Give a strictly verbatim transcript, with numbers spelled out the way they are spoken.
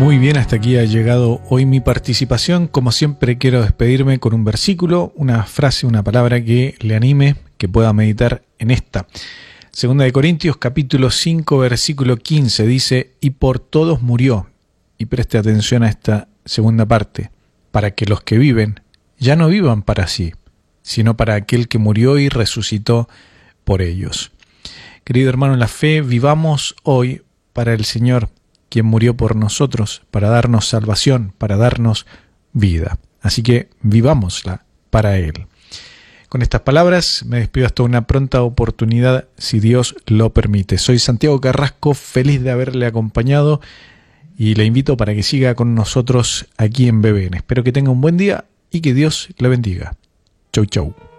Muy bien, hasta aquí ha llegado hoy mi participación. Como siempre quiero despedirme con un versículo, una frase, una palabra que le anime, que pueda meditar en esta. Segunda de Corintios capítulo cinco versículo quince dice: y por todos murió. Y preste atención a esta segunda parte: para que los que viven ya no vivan para sí, sino para aquel que murió y resucitó por ellos. Querido hermano en la fe, vivamos hoy para el Señor, quien murió por nosotros, para darnos salvación, para darnos vida. Así que vivámosla para Él. Con estas palabras me despido hasta una pronta oportunidad, si Dios lo permite. Soy Santiago Carrasco, feliz de haberle acompañado y le invito para que siga con nosotros aquí en B B N. Espero que tenga un buen día y que Dios le bendiga. Chau, chau.